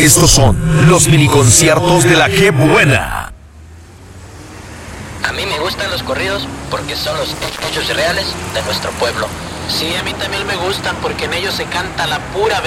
Estos son los mini conciertos de la G Buena. A mí me gustan los corridos porque son los hechos reales de nuestro pueblo. Sí, a mí también me gustan porque en ellos se canta la pura verdad.